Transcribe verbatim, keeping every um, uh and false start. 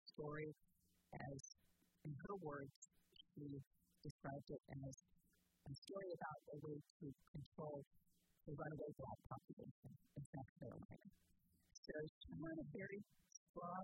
story as, in her words, she described it as a story about a way to control the runaway black population in South Carolina. So she had a very strong